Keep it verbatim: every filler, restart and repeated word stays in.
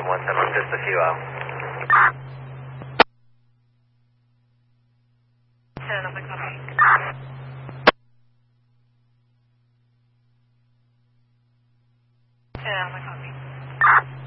one seven, just a few out. ten, I'm